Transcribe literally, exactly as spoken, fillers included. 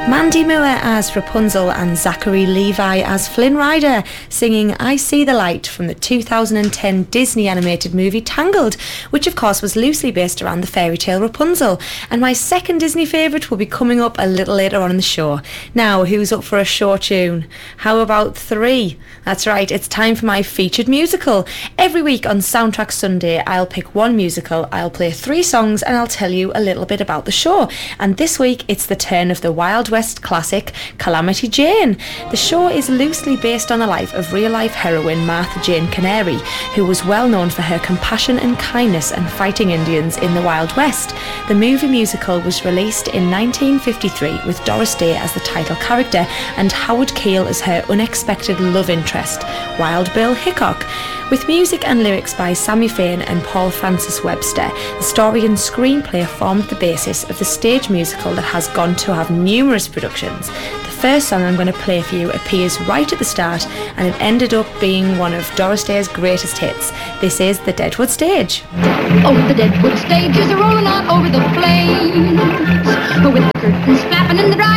Mandy Moore as Rapunzel and Zachary Levi as Flynn Rider, singing I See the Light from the two thousand ten Disney animated movie Tangled, which of course was loosely based around the fairy tale Rapunzel. And my second Disney favourite will be coming up a little later on in the show. Now, who's up for a show tune? How about three? That's right, it's time for my featured musical. Every week on Soundtrack Sunday, I'll pick one musical, I'll play three songs, and I'll tell you a little bit about the show. And this week, it's the turn of the Wild West classic, Calamity Jane. The show is loosely based on the life of real-life heroine Martha Jane Canary, who was well known for her compassion and kindness and fighting Indians in the Wild West. The movie musical was released in nineteen fifty-three with Doris Day as the title character and Howard Keel as her unexpected love interest, Wild Bill Hickok. With music and lyrics by Sammy Fain and Paul Francis Webster, the story and screenplay formed the basis of the stage musical that has gone to have numerous productions. The first song I'm going to play for you appears right at the start, and it ended up being one of Doris Day's greatest hits. This is The Deadwood Stage. Oh, the Deadwood Stage is a rolling on over the plains, with the curtains flapping in the dry